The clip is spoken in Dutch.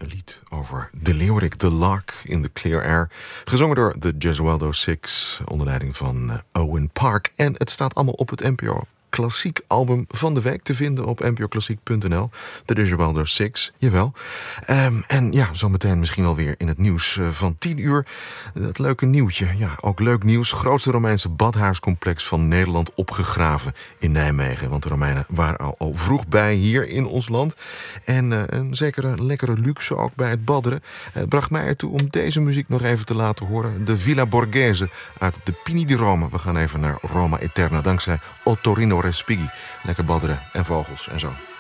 Een lied over de leeuwerik, de lark in the clear air. Gezongen door de Gesualdo Six onder leiding van Owen Park. En het staat allemaal op het NPO Klassiek album van de week te vinden op npoklassiek.nl. De Gesualdo Six, jawel. En ja, zometeen misschien wel weer in het nieuws van 10 uur. Dat leuke nieuwtje, ja, ook leuk nieuws. Grootste Romeinse badhuiscomplex van Nederland opgegraven in Nijmegen. Want de Romeinen waren al vroeg bij hier in ons land. En een zekere lekkere luxe ook bij het badderen. Het bracht mij ertoe om deze muziek nog even te laten horen. De Villa Borghese uit de Pini di Rome. We gaan even naar Roma Eterna dankzij Ottorino Respighi. Lekker badderen en vogels en zo.